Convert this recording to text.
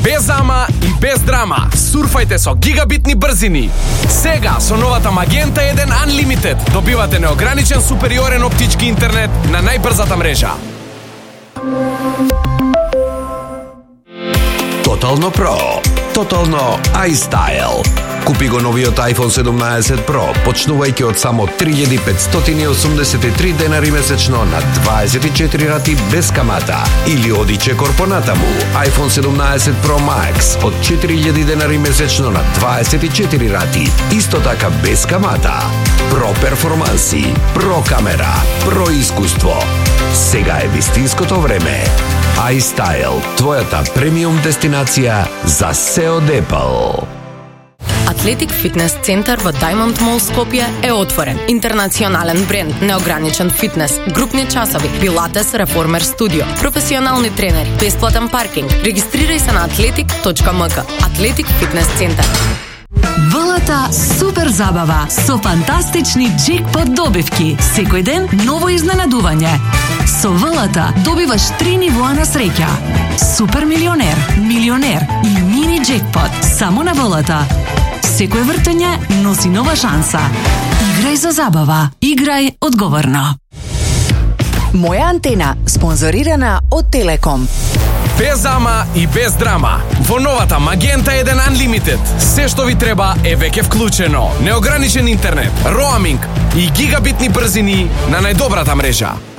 Без ама и без драма. Сурфајте со гигабитни брзини. Сега со новата Magenta 1 Unlimited добивате неограничен супериорен оптички интернет на најбрзата мрежа. Тотално Про, тотално iStyle. Купи го новиот iPhone 17 Pro, почнувајќи од само 3583 денари месечно на 24 рати без камата. Или оди чекор понатаму, iPhone 17 Pro Max од 4000 денари месечно на 24 рати. Исто така без камата. Про перформанси, про камера, про искуство. Сега е вистинското време. iStyle, твојата премиум дестинација за се од Apple. Атлетик фитнес центар во Diamond Mall Скопје е отворен. Интернационален бренд, неограничен фитнес, групни часови, пилатес, реформер студио, професионални тренери, бесплатен паркинг. Регистрирај се на atletic.mk. Атлетик фитнес центар. ВЛТ супер забава со фантастични джекпот добивки. Секој ден ново изненадување. Со ВЛТ добиваш 3 нивоа на среќа. Супер милионер, милионер и мини джекпот само на ВЛТ. Секој вртење носи нова шанса. Играј за забава. Играј одговорно. Моја антена, спонзорирана од Телеком. Без ама и без драма. Во новата Magenta 1 Unlimited се што ви треба е веќе вклучено. Неограничен интернет, роаминг и гигабитни брзини на најдобрата мрежа.